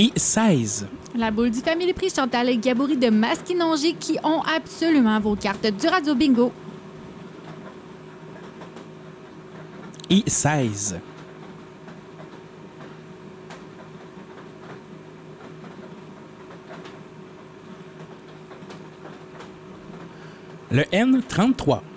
Et 16. La boule du Family Prix Chantal et Gabouri de Masquinongé qui ont absolument vos cartes du Radio Bingo. Et 16. Le N33.